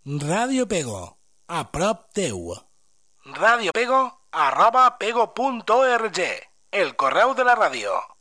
Ràdio Pego, a prop teu. radiopego@pego.org, el correu de la ràdio.